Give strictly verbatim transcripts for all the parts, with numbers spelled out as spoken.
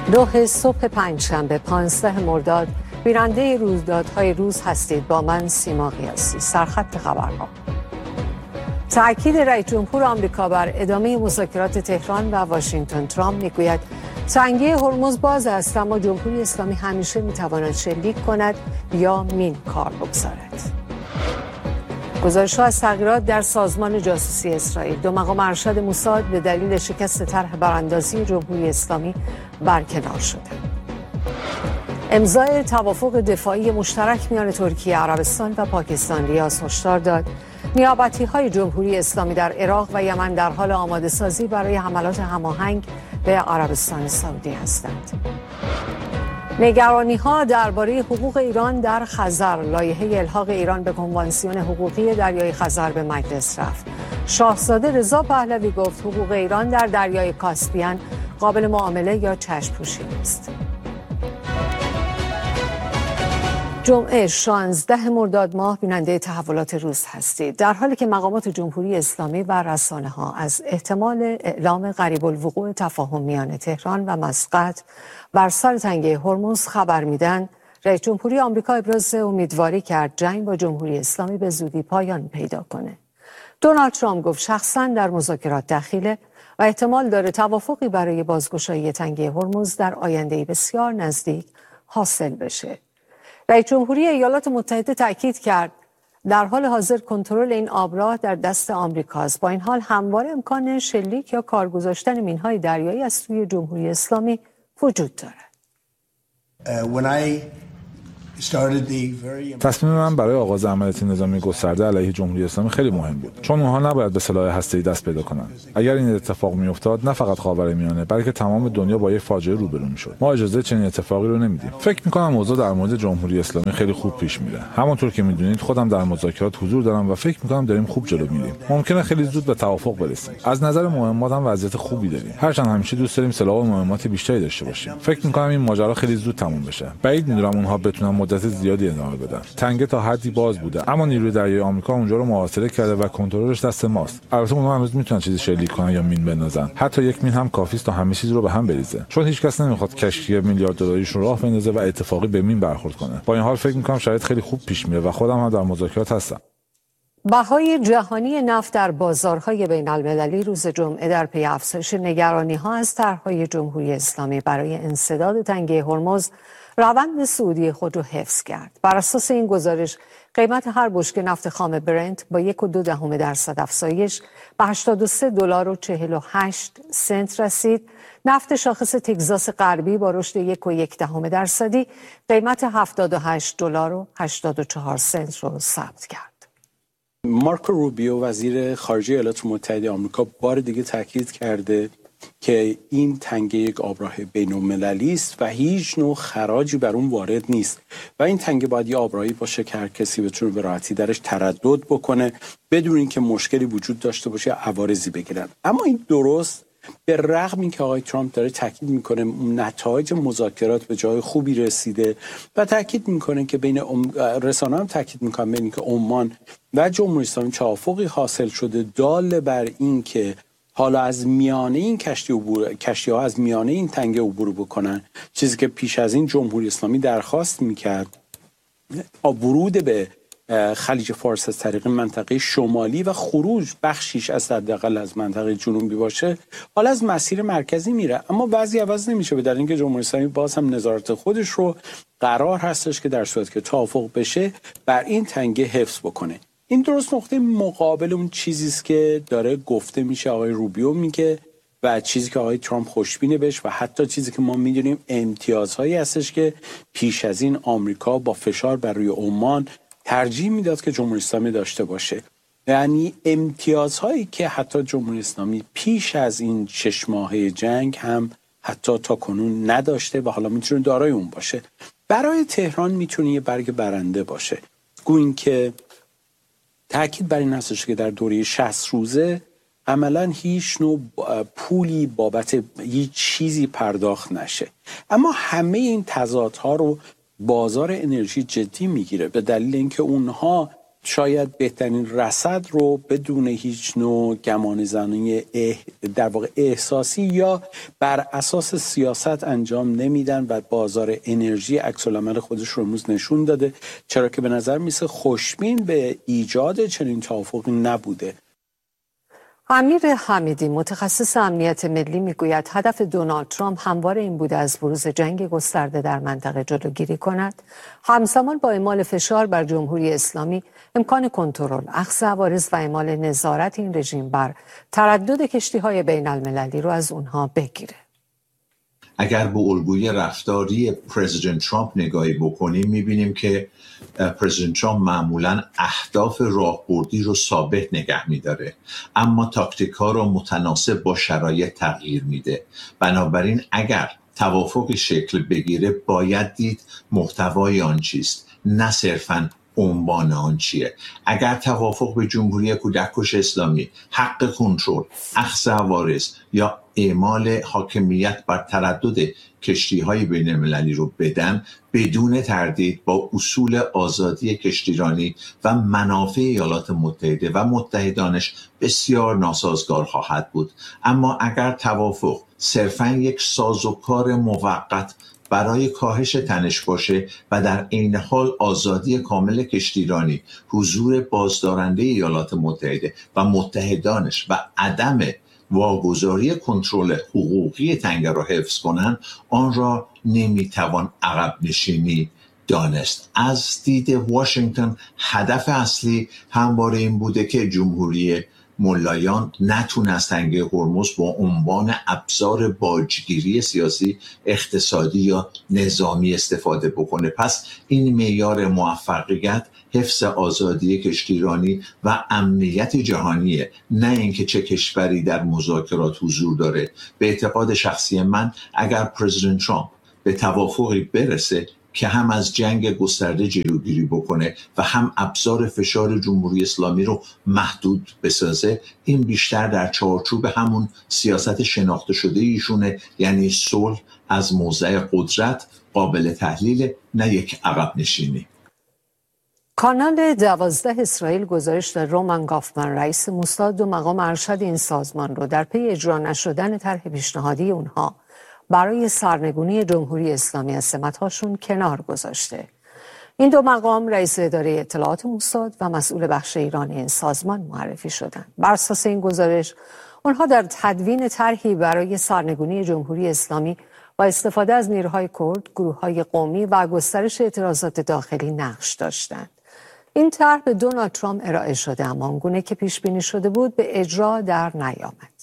نه صبح پنجشنبه پانزده مرداد بیننده رویدادهای روز هستید با من سیما قیاسی. سرخط خبرها: تأکید رئیس جمهور آمریکا بر ادامه مذاکرات تهران و واشنگتن. ترامپ میگوید تنگه هرمز باز است، اما جمهوری اسلامی همیشه میتواند شلیک کند یا مین کار بگذارد. گزارش‌ها از تغییرات در سازمان جاسوسی اسرائیل. دو مقام ارشد موساد به دلیل شکست طرح براندازی جمهوری اسلامی برکنار شدند. امضای توافق دفاعی مشترک میان ترکیه، عربستان و پاکستان. ریاض هشدار داد نیابتی‌های جمهوری اسلامی در عراق و یمن در حال آماده سازی برای حملات هماهنگ به عربستان سعودی هستند. نگرانی‌ها درباره حقوق ایران در خزر. لایحه الحاق ایران به کنوانسیون حقوقی دریای خزر به مجلس رفت. شاهزاده رضا پهلوی گفت حقوق ایران در دریای کاسپیان قابل معامله یا چشم‌پوشی نیست. جمعه شانزده مرداد ماه بیننده تحولات روز هستید. در حالی که مقامات جمهوری اسلامی و رسانه‌ها از احتمال اعلام قریب الوقوع تفاهم میان تهران و مسقط بر سر تنگه هرمز خبر میدن، رئیس جمهوری آمریکا ابراز امیدواری کرد جنگ با جمهوری اسلامی به زودی پایان پیدا کنه. دونالد ترامپ گفت شخصاً در مذاکرات دخیله و احتمال داره توافقی برای بازگشایی تنگه هرمز در آینده‌ای بسیار نزدیک حاصل بشه. رئیس جمهوری ایالات متحده تاکید کرد در حال حاضر کنترل این آبراه در دست آمریکاست. با این حال همواره امکان شلیک یا کار گذاشتن مین‌های دریایی از سوی جمهوری اسلامی وجود دارد. تصمیم من برای آغاز عملیات نظامی گسترده علیه جمهوری اسلامی خیلی مهم بود، چون اونها نباید به سلاح هسته‌ای دست پیدا کنند. اگر این اتفاق میافتاد نه فقط خاورمیانه بلکه تمام دنیا با یک فاجعه روبرو میشد. ما اجازه چنین اتفاقی رو نمیدیم. فکر میکنم موضوع در مورد جمهوری اسلامی خیلی خوب پیش میره. همونطور که میدونید خودم در مذاکرات حضور دارم و فکر میکنم داریم خوب جلو میریم. ممکنه خیلی زود به توافق برسیم. از نظر مهمات هم وضعیت خوبی داریم. هرچند همیشه دوست داریم سلاح و مهمات بیشتری داشته باشیم. فکر میکنم این ماجرا خیلی زود تموم بشه. بعید میدونم اونها بتونن مدت زیادی ادامه بدن. تنگه تا حدی باز بوده، اما نیروی دریایی آمریکا اونجا رو محاصره کرده و کنترلش دست ماست. البته اونها هنوز میتونن چیزی شلیک کنن یا مین بندازن. حتی یک مین هم کافیست تا همه چیز رو به هم بریزه، چون هیچ کس نمیخواد کشتی میلیارد دلاریش رو راه بندازه و اتفاقی به مین برخورد کنه. با این حال فکر میکنم شرایط خیلی خوب پیش میره و خودم هم در مذاکرات هستم. بهای جهانی نفت در بازارهای بین المللی روز جمعه در پی افزایش نگرانی‌ها از طرح‌های جمهوری اسلامی برای انسداد تنگه هرمز روند صعودی خود را حفظ کرد. بر اساس این گزارش قیمت هر بشکه نفت خام برنت با یک و دو دهم درصد افزایش به هشتاد و سه دلار و چهل و هشت سنت رسید. نفت شاخص تگزاس غربی با رشد یک و یک دهم درصدی قیمت هفتاد و هشت دلار و هشتاد و چهار سنت را ثبت کرد. مارکو روبیو وزیر خارجه ایالات متحده آمریکا بار دیگه تاکید کرده که این تنگه یک آبراه بین‌المللی است و هیچ نوع خراجی بر اون وارد نیست و این تنگه باید یه آبراهی باشه که هر کسی بتونه به راحتی درش تردد بکنه بدون اینکه مشکلی وجود داشته باشه عوارضی بگیرن. اما این درست به رغم اینکه آقای ترامپ داره تاکید میکنه نتایج مذاکرات به جای خوبی رسیده و تاکید میکنه که بین رسانه هم تاکید میکنن بین که عمان و جمهوری اسلامی توافقی حاصل شده، دال بر این که حالا از میانه این کشتی عبور کشتی ها از میانه این تنگه عبور بکنن، چیزی که پیش از این جمهوری اسلامی درخواست میکرد ورود به خلیج فارس از طریق منطقه شمالی و خروج بخشیش از حداقل از منطقه جنوبی باشه، حالا از مسیر مرکزی میره. اما وضعی عوض نمیشه به دلیل اینکه جمهوری اسلامی باز هم نظارت خودش رو قرار هستش که در صورتی که توافق بشه بر این تنگه حفظ بکنه. این درست نقطه مقابل اون چیزی است که داره گفته میشه، آقای روبیو میگه و چیزی که آقای ترامپ خوشبینه بهش و حتی چیزی که ما میدونیم امتیازهایی هستش که پیش از این آمریکا با فشار بر روی عمان ترجیح میداد که جمهوری اسلامی داشته باشه. یعنی امتیازهایی که حتی جمهوری اسلامی پیش از این شش ماهه جنگ هم حتی تا کنون نداشته و حالا میتونه دارای اون باشه. برای تهران میتونه یه برگ برنده باشه. گویا که تأکید بر این هستش که در دوره شصت روزه عملاً هیچ نوع پولی بابت هیچ چیزی پرداخت نشه. اما همه این تضادها رو بازار انرژی جدی میگیره به دلیل اینکه اونها شاید بهترین رصد رو بدون هیچ نوع گمان زنی در واقع احساسی یا بر اساس سیاست انجام نمیدن و بازار انرژی عکس العمل خودش رو امروز نشون داده، چرا که به نظر میسه خوشبین به ایجاد چنین توافقی نبوده. امیر حمیدی متخصص امنیت ملی میگوید هدف دونالد ترامپ همواره این بوده از بروز جنگ گسترده در منطقه جلوگیری کند، همزمان با اعمال فشار بر جمهوری اسلامی امکان کنترل، اخذ عوارض و اعمال نظارت این رژیم بر تردد کشتی‌های بین المللی رو از اونها بگیره. اگر به الگوی رفتاری پرزیدنت ترامپ نگاهی بکنیم میبینیم که پرزیدنت ترامپ معمولاً اهداف راهبردی رو ثابت نگه میداره، اما تاکتیک ها رو متناسب با شرایط تغییر میده. بنابراین اگر توافق شکل بگیره باید دید محتوای آن چیست، نه صرفاً عنوان آن چیه. اگر توافق به جمهوری کودککش اسلامی حق کنترل، اخذ عوارض یا اعمال حاکمیت بر تردد کشتی‌های بین‌المللی رو بدن، بدون تردید با اصول آزادی کشتیرانی و منافع ایالات متحده و متحدانش بسیار ناسازگار خواهد بود. اما اگر توافق صرفاً یک سازوکار موقت برای کاهش تنش باشه و در عین حال آزادی کامل کشتیرانی، حضور بازدارنده ایالات متحده و متحدانش و عدم واگذاری کنترل حقوقی تنگه را حفظ کنند، آن را نمیتوان عقب نشینی دانست. از دید واشنگتن هدف اصلی همواره این بوده که جمهوری ملایان نتونه از تنگه هرمز با عنوان ابزار باجگیری سیاسی، اقتصادی یا نظامی استفاده بکنه. پس این معیار موفقیت حفظ آزادی کشتیرانی و امنیت جهانیه، نه اینکه چه کشوری در مذاکرات حضور داره. به اعتقاد شخصی من اگر پرزیدنت ترامپ به توافقی برسه که هم از جنگ گسترده جلوگیری بکنه و هم ابزار فشار جمهوری اسلامی رو محدود بسازه، این بیشتر در چارچوب همون سیاست شناخته شده ایشونه، یعنی صلح از موضع قدرت، قابل تحلیل، نه یک عقب نشینی. کانال دوازده اسرائیل گزارش داد رومان گافمن رئیس موساد و مقام ارشد این سازمان رو در پی اجرا نشدن طرح پیشنهادی اونها برای سرنگونی جمهوری اسلامی از سمت‌هاشون کنار گذاشته. این دو مقام رئیس اداره اطلاعات موساد و مسئول بخش ایرانی این سازمان معرفی شدند. بر اساس این گزارش اونها در تدوین طرحی برای سرنگونی جمهوری اسلامی با استفاده از نیروهای کرد، گروه‌های قومی و گسترش اعتراضات داخلی نقش داشتند. این طرح به دونالد ترامپ ارائه شده، اما آنگونه که پیش بینی شده بود به اجرا در نیامد.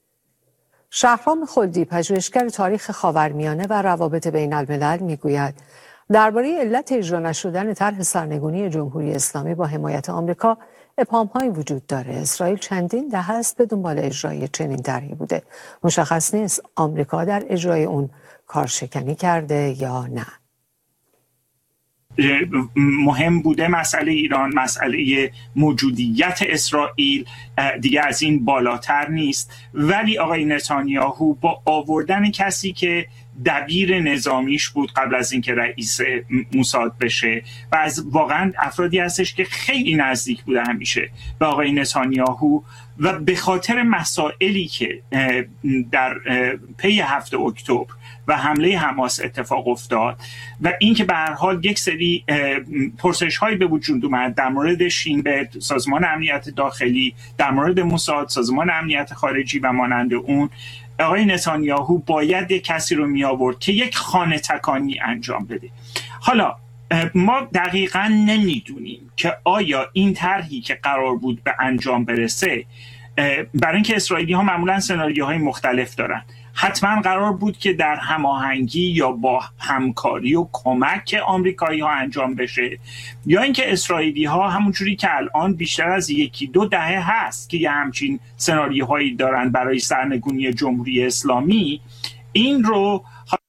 شهرام خلدی پژوهشگر تاریخ خاورمیانه و روابط بین الملل میگوید درباره علت اجرا نشدن طرح سرنگونی جمهوری اسلامی با حمایت آمریکا ابهام‌هایی وجود داره. اسرائیل چندین دهه است به دنبال اجرای چنین طرحی بوده. مشخص نیست آمریکا در اجرای اون کارشکنی کرده یا نه. مهم بوده مسئله ایران، مسئله موجودیت اسرائیل دیگه از این بالاتر نیست، ولی آقای نتانیاهو با آوردن کسی که دبیر نظامیش بود قبل از اینکه رئیس موساد بشه و از واقعا افرادی هستش که خیلی نزدیک بوده همیشه به آقای نتانیاهو و به خاطر مسائلی که در پی هفت اکتبر و حمله حماس اتفاق افتاد و اینکه به هر حال یک سری پرسش‌هایی به وجود اومد در مورد شین بت، سازمان امنیت داخلی، در مورد موساد، سازمان امنیت خارجی و مانند اون، آقای نتانیاهو باید یک کسی رو می آورد که یک خانه تکانی انجام بده. حالا ما دقیقاً نمیدونیم که آیا این طرحی که قرار بود به انجام برسه، برای اینکه اسرائیلی ها معمولاً سناریوهای مختلف دارن، حتما قرار بود که در هماهنگی یا با همکاری و کمک آمریکایی ها انجام بشه، یا اینکه اسرائیلی ها همونجوری که الان بیشتر از یکی دو دهه هست که یه همچین سناریوهایی دارن برای سرنگونی جمهوری اسلامی، این رو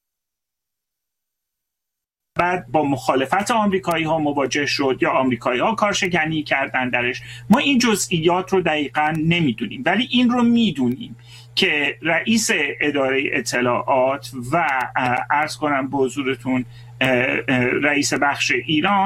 بعد با مخالفت آمریکایی ها مواجه شد یا آمریکایی ها کارشکنی کردن درش. ما این جزئیات رو دقیقاً نمیدونیم، ولی این رو میدونیم که رئیس اداره اطلاعات و عرض کنم به حضورتون رئیس بخش ایران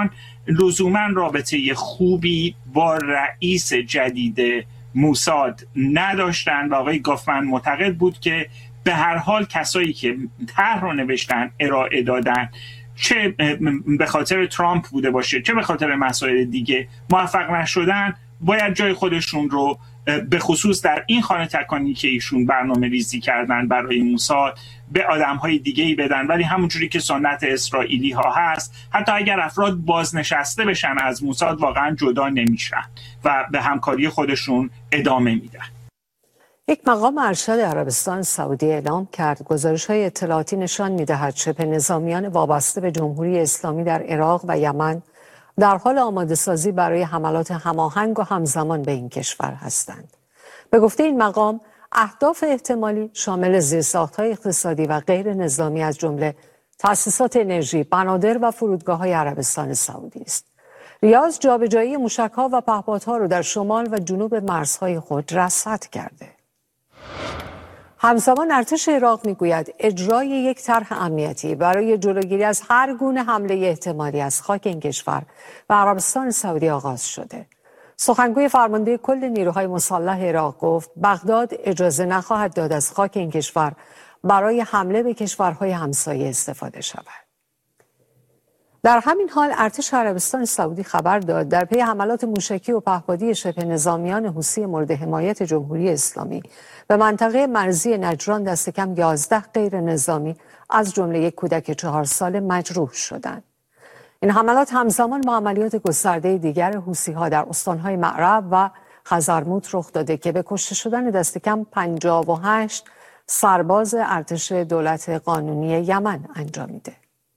لزوما رابطه خوبی با رئیس جدید موساد نداشتن و آقای گافمن معتقد بود که به هر حال کسایی که طرح رو نوشتن ارائه دادن، چه به خاطر ترامپ بوده باشه چه به خاطر مسائل دیگه، موفق نشدن، باید جای خودشون رو به خصوص در این خانه تکانی که ایشون برنامه ریزی کردن برای موساد به آدم‌های دیگه‌ای بدن. ولی همونجوری که سنت اسرائیلی ها هست، حتی اگر افراد بازنشسته بشن از موساد واقعا جدا نمیشن و به همکاری خودشون ادامه میدن. یک مقام ارشد عربستان سعودی اعلام کرد گزارش‌های اطلاعاتی نشان می‌دهد شبه نظامیان وابسته به جمهوری اسلامی در عراق و یمن در حال آماده‌سازی برای حملات هماهنگ و همزمان به این کشور هستند. به گفته این مقام، اهداف احتمالی شامل زیرساخت‌های اقتصادی و غیر نظامی از جمله تأسیسات انرژی، بنادر و فرودگاه‌های عربستان سعودی است. ریاض جابجایی موشک‌ها و پهپادها را در شمال و جنوب مرزهای خود رصد کرده. همزمان ارتش عراق میگوید اجرای یک طرح امنیتی برای جلوگیری از هر گونه حمله احتمالی از خاک این کشور و عربستان سعودی آغاز شده. سخنگوی فرمانده کل نیروهای مسلح عراق گفت بغداد اجازه نخواهد داد از خاک این کشور برای حمله به کشورهای همسایه استفاده شود. در همین حال ارتش عربستان سعودی خبر داد در پی حملات موشکی و پهپادی شبه نظامیان حوثی مورد حمایت جمهوری اسلامی به منطقه مرزی نجران دست کم یازده غیر نظامی از جمله یک کودک چهار ساله مجروح شدند. این حملات همزمان با عملیات گسترده دیگر حوثی‌ها در استانهای معرب و خزرموت رخ داده که به کشته شدن دست کم پنجاه و هشت سرباز ارتش دولت قانونی یمن انجامیده.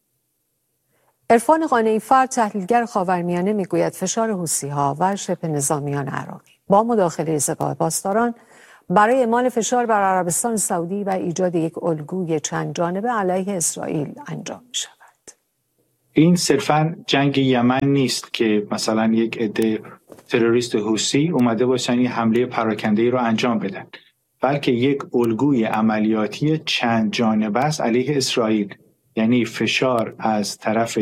عرفان قانعی‌فر تحلیلگر خاورمیانه میگوید فشار حوثی‌ها و شبه نظامیان عراقی با مداخله سپاه پاسداران برای اعمال فشار بر عربستان سعودی و ایجاد یک الگوی چند جانبه علیه اسرائیل انجام می‌شود. این صرفاً جنگ یمن نیست که مثلا یک عده تروریست حوثی اومده باشن یه حمله پراکنده‌ای رو انجام بدن، بلکه یک الگوی عملیاتی چند جانبه است علیه اسرائیل، یعنی فشار از طرف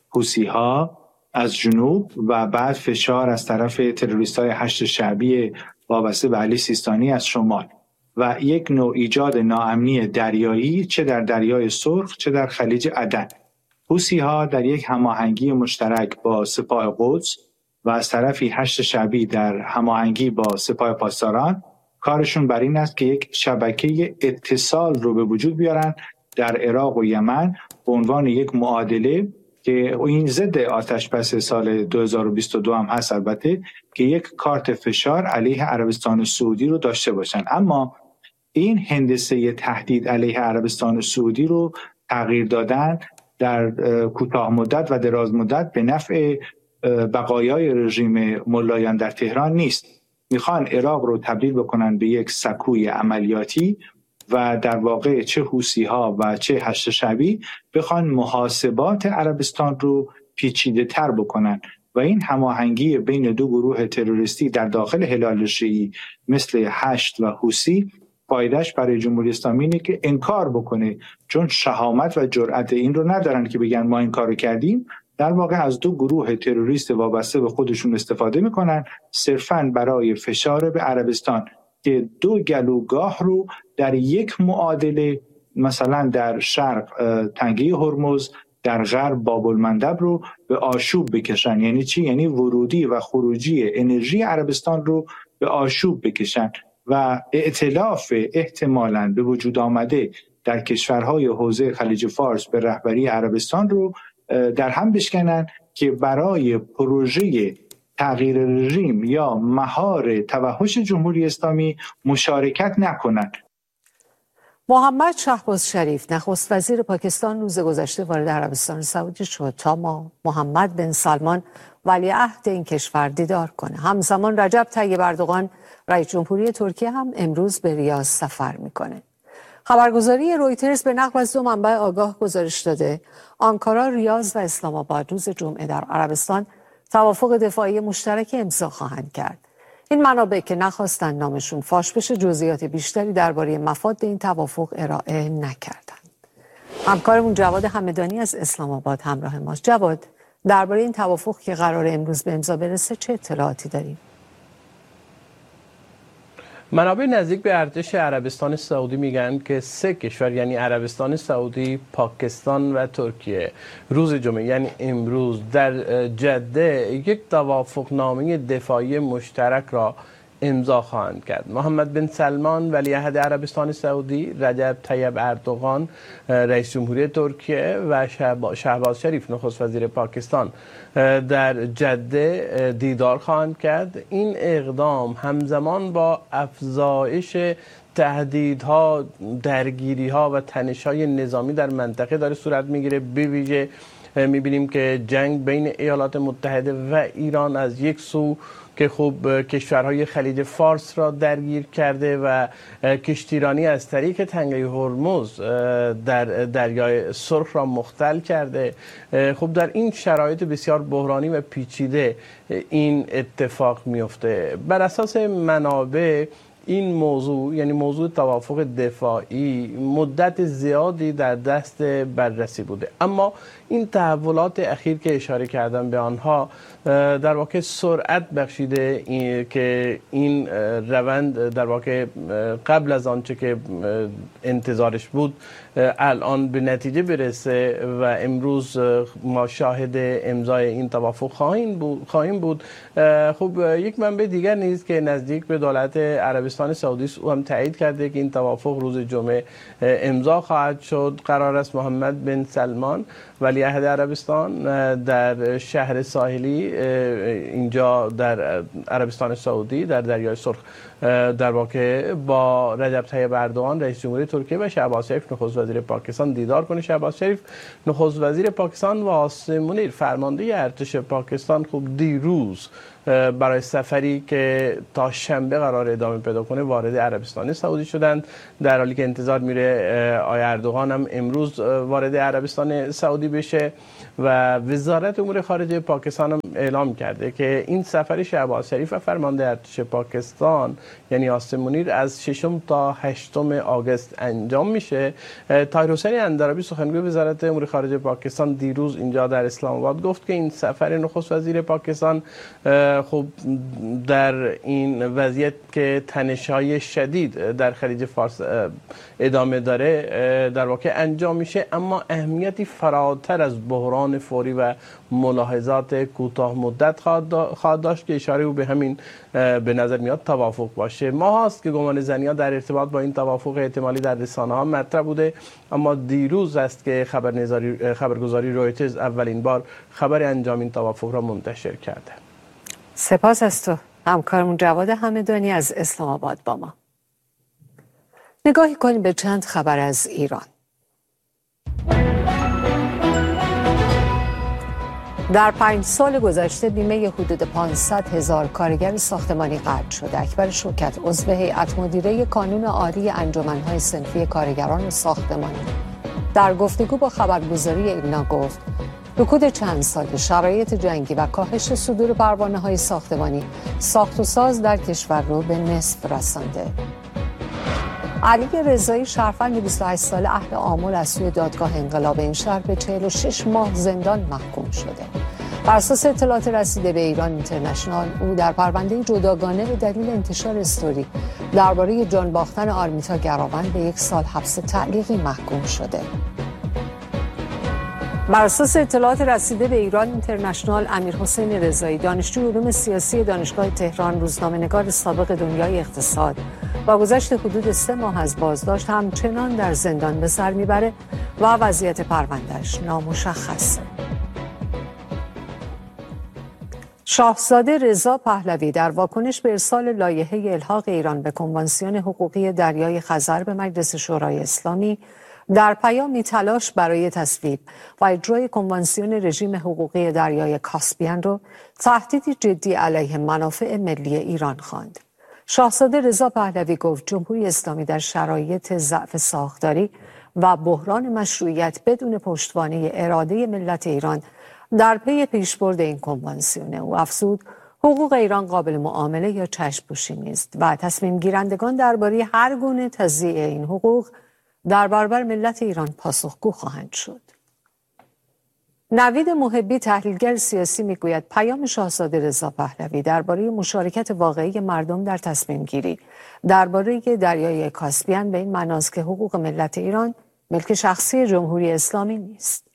حوثی‌ها از جنوب و بعد فشار از طرف تروریست‌های هشت شعبی وابسته به علی سیستانی از شمال و یک نوع ایجاد ناامنی دریایی چه در دریای سرخ چه در خلیج عدن. حوثی‌ها در یک هماهنگی مشترک با سپاه قدس و از طرفی هشت شعبی در هماهنگی با سپاه پاسداران کارشون بر این است که یک شبکه اتصال رو به وجود بیارن در عراق و یمن به عنوان یک معادله که این ضد آتش بس سال دو هزار و بیست و دو هم هست البته، که یک کارت فشار علیه عربستان سعودی رو داشته باشن. اما این هندسه تهدید علیه عربستان سعودی رو تغییر دادن در کوتاه مدت و دراز مدت به نفع بقایای رژیم ملایان در تهران نیست. میخوان عراق رو تبدیل بکنن به یک سکوی عملیاتی و در واقع چه حوثی‌ها و چه هشت شعبی بخوان محاسبات عربستان رو پیچیده تر بکنن و این هماهنگی بین دو گروه تروریستی در داخل هلال شیعی مثل هشت و حوثی فایدهش برای جمهوری اسلامی اینه که انکار بکنه، چون شهامت و جرأت این رو ندارن که بگن ما این کارو کردیم. در واقع از دو گروه تروریست وابسته به خودشون استفاده میکنن صرفاً برای فشار به عربستان که دو گلوگاه رو در یک معادله، مثلا در شرق تنگه هرمز، در غرب باب المندب رو به آشوب بکشن. یعنی چی؟ یعنی ورودی و خروجی انرژی عربستان رو به آشوب بکشن و ائتلاف احتمالاً به وجود آمده در کشورهای حوزه خلیج فارس به رهبری عربستان رو در هم بشکنن که برای پروژه تغییر رژیم یا مهار توحش جمهوری اسلامی مشارکت نکنند. محمد شهباز شریف نخست وزیر پاکستان روز گذشته وارد عربستان سعودی شد تا ما محمد بن سلمان ولیعهد این کشور دیدار کنه. همزمان رجب طیب اردوغان رئیس جمهوری ترکیه هم امروز به ریاض سفر میکنه. خبرگزاری رویترز به نقل از دو منبع آگاه گزارش داده آنکارا، ریاض و اسلام آباد روز جمعه در عربستان توافق دفاعی مشترک امضا خواهند کرد. این منابع که نخواستند نامشون فاش بشه جزئیات بیشتری درباره مفاد این توافق ارائه نکردند. همکارمون جواد همدانی از اسلام آباد همراه ماست. جواد، درباره این توافق که قرار امروز به امضا برسه چه اطلاعاتی داریم؟ منابع نزدیک به ارتش عربستان سعودی میگن که سه کشور یعنی عربستان سعودی، پاکستان و ترکیه روز جمعه یعنی امروز در جده یک توافقنامه دفاعی مشترک را امضا خواهند کرد. محمد بن سلمان ولیعهد عربستان سعودی، رجب طیب اردوغان رئیس جمهوری ترکیه و شهباز شریف نخست وزیر پاکستان در جده دیدار خواهند کرد. این اقدام همزمان با افزایش تهدیدها، درگیری‌ها و تنش‌های نظامی در منطقه داره صورت میگیره. به ویژه می‌بینیم که جنگ بین ایالات متحده و ایران از یک سو که خب کشورهای خلیج فارس را درگیر کرده و کشتیرانی از طریق تنگه هرمز در دریای سرخ را مختل کرده. خب در این شرایط بسیار بحرانی و پیچیده این اتفاق میفته. بر اساس منابع این موضوع یعنی موضوع توافق دفاعی مدت زیادی در دست بررسی بوده، اما این تحولات اخیر که اشاره کردم به آنها در واقع سرعت بخشیده این که این روند در واقع قبل از آنچه که انتظارش بود الان به نتیجه برسه و امروز ما شاهد امضای این توافق خواهیم بود. خواهیم بود. خب یک منبع دیگر نیز که نزدیک به دولت عربستان سعودی است او هم تایید کرده که این توافق روز جمعه امضا خواهد شد. قرار است محمد بن سلمان ولیعهد عربستان در شهر ساحلی اینجا در عربستان سعودی در دریای سرخ در واقع با رجب طیب اردوغان رئیس جمهوری ترکیه و شهباز شریف نخست وزیر پاکستان دیدار کنه. شهباز شریف نخست وزیر پاکستان و عاصم منیر فرمانده ارتش پاکستان خوب دیروز برای سفری که تا شنبه قرار ادامه پیدا کنه وارد عربستان سعودی شدند، در حالی که انتظار میره آقای اردوغان هم امروز وارد عربستان سعودی بشه و وزارت امور خارجه پاکستان هم اعلام کرده که این سفر شهباز شریف و فرمانده ارتش پاکستان یعنی عاصم منیر از ششم تا هشتم آگوست انجام میشه. طاهر حسین اندرابی سخنگوی وزارت امور خارجه پاکستان دیروز اینجا در اسلام آباد گفت که این سفر نخست وزیر پاکستان خب در این وضعیت که تنش‌های شدید در خلیج فارس ادامه داره در واقع انجام میشه، اما اهمیتی فراتر از بحران فوری و ملاحظات کوتاه مدت خواهد داشت که اشاره او به همین به نظر میاد توافق باشه. ما هاست که گمان زنی‌ها در ارتباط با این توافق احتمالی در رسانه‌ها مطرح بوده، اما دیروز است که خبرنگاری خبرگزاری رویترز اولین بار خبر انجام این توافق را منتشر کرده. سپاس از تو همکارمون جواد همدانی از اسلام آباد با ما. نگاهی کنیم به چند خبر از ایران. در پنج سال گذشته بیمه حدود پانصد هزار کارگر ساختمانی قطع شده. اکبر شوکت عضو هیئت مدیره کانون عالی انجمن‌های صنفی کارگران ساختمانی در گفتگو با خبرگزاری ایلنا گفت رکود چند سال شرایط جنگی و کاهش صدور پروانه‌های ساختمانی ساخت و ساز در کشور رو به نصف رسانده. علی رضایی شهروند بیست و هشت ساله اهل آمل از سوی دادگاه انقلاب این شهر به چهل و شش ماه زندان محکوم شده. بر اساس اطلاعات رسیده به ایران اینترنشنال او در پرونده جداگانه به دلیل انتشار استوری درباره جان باختن آرمیتا گراوند به یک سال حبس تعلیقی محکوم شده. بر اساس اطلاعات رسیده به ایران اینترنشنال امیرحسین رضایی دانشجوی علوم سیاسی دانشگاه تهران، روزنامه‌نگار سابق دنیای اقتصاد با گذشت حدود سه ماه از بازداشت همچنان در زندان به سر میبره و وضعیت پروندهش نامشخصه. شاهزاده رضا پهلوی در واکنش به ارسال لایحه الحاق ایران به کنوانسیون حقوقی دریای خزر به مجلس شورای اسلامی در پیامی تلاش برای تصویب و اجرای کنوانسیون رژیم حقوقی دریای کاسپین رو تهدیدی جدی علیه منافع ملی ایران خواند. شاهزاده رضا پهلوی گفت جمهوری اسلامی در شرایط ضعف ساختاری و بحران مشروعیت بدون پشتوانه اراده ملت ایران در پی پیشبرد این کنوانسیون. او افزود حقوق ایران قابل معامله یا چشم‌پوشی نیست و تصمیم گیرندگان درباره هر گونه تضییع این حقوق در برابر ملت ایران پاسخگو خواهند شد. نوید محبی تحلیلگر سیاسی میگوید پیام شاهزاده رضا پهلوی درباره مشارکت واقعی مردم در تصمیم گیری درباره دریای کاسپین به این معناست که حقوق ملت ایران ملک شخصی جمهوری اسلامی نیست.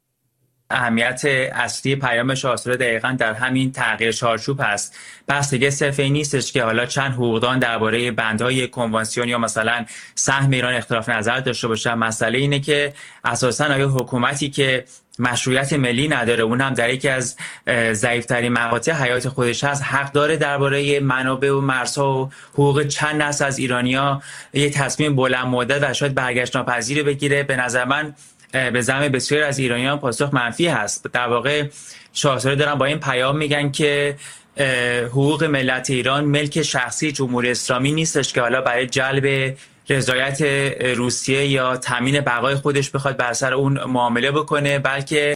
اهمیت اصلی پیام شاهزاده دقیقاً در همین تغییر چارچوب است. بحث دیگه صرف این نیستش که حالا چند حقوقدان درباره بندهای کنوانسیون یا مثلا سهم ایران اختلاف نظر داشته باشن. مسئله اینه که اساساً آیا حکومتی که مشروعیت ملی نداره، اون هم در یکی از ضعیف‌ترین مقاطع حیات خودش هست، حق داره درباره منابع و مرزها و حقوق چند نسل از ایرانی‌ها یه تصمیم بلند مدت و شاید برگشت ناپذیر بگیره؟ به نظر من به زعم بسیاری از ایرانیان پاسخ منفی هست. در واقع شاهزاده دارن با این پیام میگن که حقوق ملت ایران ملک شخصی جمهوری اسلامی نیستش که حالا برای جلب رضایت روسیه یا تامین بقای خودش بخواد بر سر اون معامله بکنه، بلکه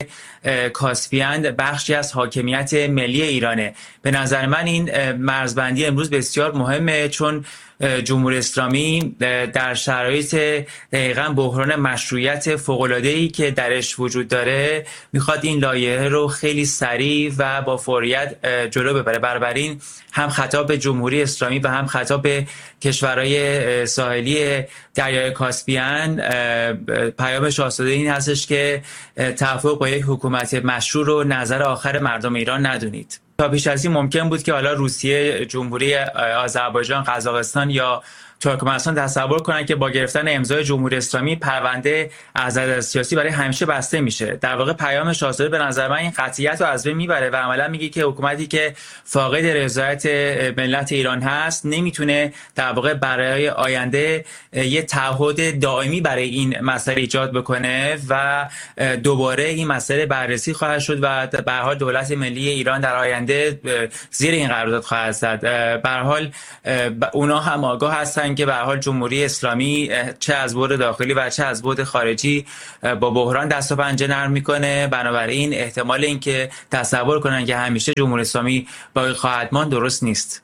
کاسپین بخشی از حاکمیت ملی ایرانه. به نظر من این مرزبندی امروز بسیار مهمه، چون جمهوری اسلامی در شرایط دقیقاً بحران مشروعیت فوق‌العاده‌ای که درش وجود داره میخواد این لایحه رو خیلی سریع و با فوریت جلو ببره. بنابراین هم خطاب به جمهوری اسلامی و هم خطاب به کشورهای ساحلی دریای کاسپین، پیام شاهزاده این هستش که توافق با یک حکومت مشروع رو نظر آخر مردم ایران ندونید. تا پیش از این ممکن بود که حالا روسیه، جمهوری آذربایجان، قزاقستان یا ترکمنستان تصور کنن که با گرفتن امضای جمهوری اسلامی پرونده عزل سیاسی برای همیشه بسته میشه. در واقع پیام شاهزاده به نظر من این قطعیت رو از بین میبره و عملا میگه که حکومتی که فاقد رضایت ملت ایران هست نمیتونه در واقع برای آینده یه تعهد دائمی برای این مسئله ایجاد بکنه و دوباره این مسئله بررسی خواهد شد و به هر حال دولت ملی ایران در آینده زیر این قرارداد خواهد زد. به هر حال اونا هم آگاه هستن که به هر حال جمهوری اسلامی چه از بعد داخلی و چه از بعد خارجی با بحران دست و پنجه نرم میکنه. بنابراین احتمال اینکه تصور کنن که همیشه جمهوری اسلامی باقی خواهد ماند درست نیست.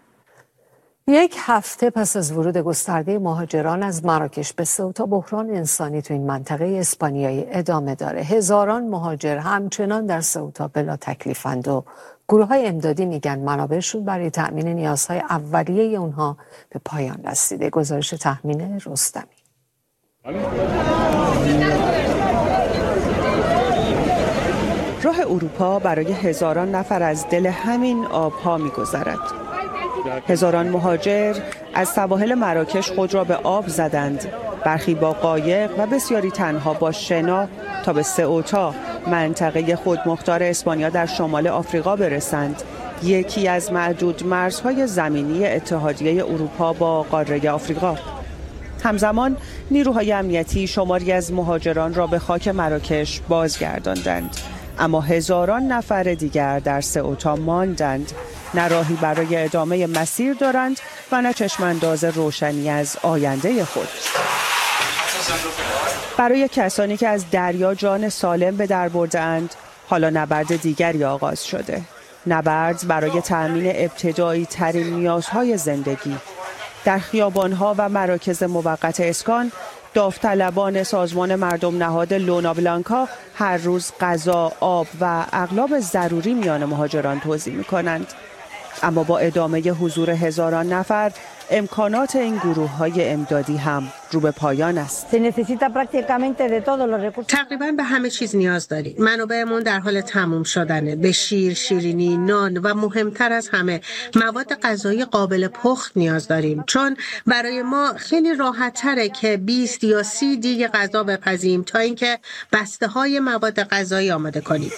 یک هفته پس از ورود گسترده مهاجران از مراکش به سئوتا، بحران انسانی تو این منطقه اسپانیایی ادامه داره. هزاران مهاجر همچنان در سئوتا بلا تکلیفند و گروه‌های امدادی میگن منابعشون برای تأمین نیازهای اولیه اونها به پایان رسیده. گزارش تحمین رستمی. راه اروپا برای هزاران نفر از دل همین آبها می‌گذرد. هزاران مهاجر از سواحل مراکش خود را به آب زدند، برخی با قایق و بسیاری تنها با شنا تا به سئوتا، منطقه خودمختار اسپانیا در شمال آفریقا برسند، یکی از معدود مرزهای زمینی اتحادیه اروپا با قاره آفریقا. همزمان نیروهای امنیتی شماری از مهاجران را به خاک مراکش بازگرداندند، اما هزاران نفر دیگر در سئوتا ماندند، نه راهی برای ادامه مسیر دارند و نه چشمانداز روشنی از آینده خود. برای کسانی که از دریا جان سالم به در برده‌اند، حالا نبرد دیگری آغاز شده. نبرد برای تأمین ابتدایی ترین نیازهای زندگی. در خیابان‌ها و مراکز موقت اسکان، داوطلبان سازمان مردم نهاد لونا بلانکا هر روز غذا، آب و اغلاب ضروری میان مهاجران توزیع می‌کنند. اما با ادامه حضور هزاران نفر، امکانات این گروه‌های امدادی هم رو به پایان است. تقریباً به همه چیز نیاز داریم. منابعمون در حال تموم شدنه. به شیر، شیرینی، نان و مهمتر از همه مواد غذایی قابل پخت نیاز داریم، چون برای ما خیلی راحت‌تره که بیست یا سی دیگ غذا بپزیم تا اینکه بسته‌های مواد غذایی آماده کنیم.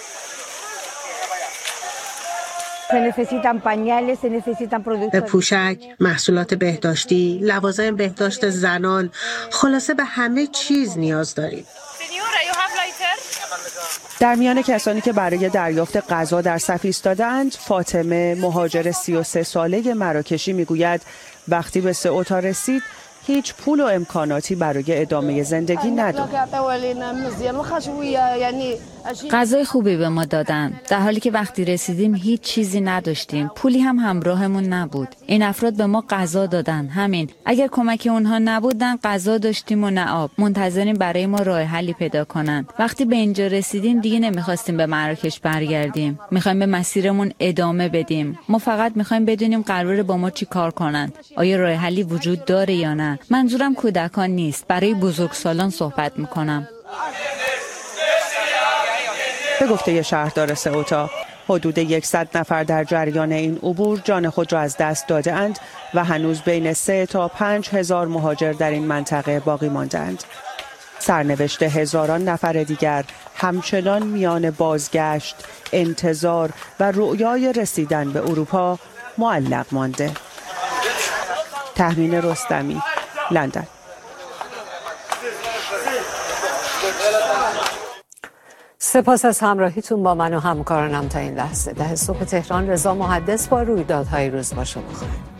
به پوشک، محصولات بهداشتی، لوازم بهداشت زنان، خلاصه به همه چیز نیاز داریم. در میان کسانی که برای دریافت غذا در صف ایستاده‌اند، فاطمه، مهاجر سی و سه ساله مراکشی میگوید وقتی به سئوتا رسید هیچ پول و امکاناتی برای ادامه زندگی نداشت. غذای خوبی به ما دادن، در حالی که وقتی رسیدیم هیچ چیزی نداشتیم، پولی هم همراهمون نبود. این افراد به ما غذا دادن، همین. اگر کمک اونها نبودن غذا داشتیم و نه آب. منتظریم برای ما راه حلی پیدا کنن. وقتی به اینجا رسیدیم دیگه نمیخواستیم به مراکش برگردیم. میخوایم به مسیرمون ادامه بدیم. ما فقط میخوایم بدونیم قراره با ما چی کار کنن. آیا راه حلی وجود داره یا نه؟ منظورم کودکان نیست، برای بزرگسالان صحبت میکنم. به گفته شهردار سئوتا، حدود صد نفر در جریان این عبور جان خود را از دست داده اند و هنوز بین سه تا پنج هزار مهاجر در این منطقه باقی ماندند. سرنوشت هزاران نفر دیگر همچنان میان بازگشت، انتظار و رؤیای رسیدن به اروپا معلق مانده. تهمین رستمی، لندن. سپاس از همراهیتون با من و همکارانم تا این لحظه. ده صبح تهران، رضا محدث با رویدادهای روز با شما خواهد.